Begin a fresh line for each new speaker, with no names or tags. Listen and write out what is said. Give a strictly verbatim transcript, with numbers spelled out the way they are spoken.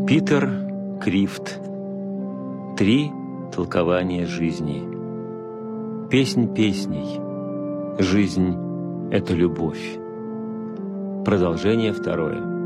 Питер Крифт. Три толкования жизни. Песнь песней. Жизнь — это любовь. Продолжение второе.